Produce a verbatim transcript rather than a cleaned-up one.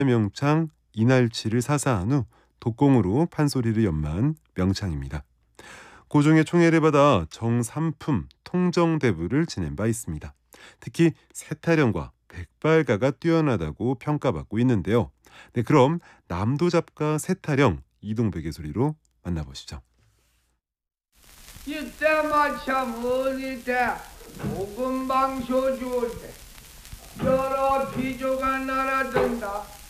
명창 이날치를 사사한 후 독공으로 판소리를 연마한 명창입니다. 고종의 총애를 받아 정삼품 통정대부를 지낸 바 있습니다. 특히 세타령과 백발가가 뛰어나다고 평가받고 있는데요. 네, 그럼 남도잡가 세타령 이동백의 소리로 만나보시죠. 이때 마참 어디 때 오금방쇼 좋을 때 여러 비조가 날아든다.